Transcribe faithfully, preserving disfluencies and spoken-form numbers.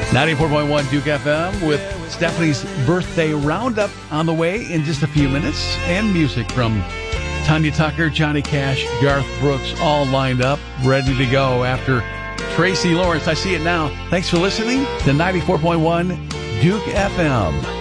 ninety-four point one Duke F M with Stephanie's birthday roundup on the way in just a few minutes. And music from Tanya Tucker, Johnny Cash, Garth Brooks, all lined up, ready to go after Tracy Lawrence. I see it now. Thanks for listening to ninety-four point one Duke F M.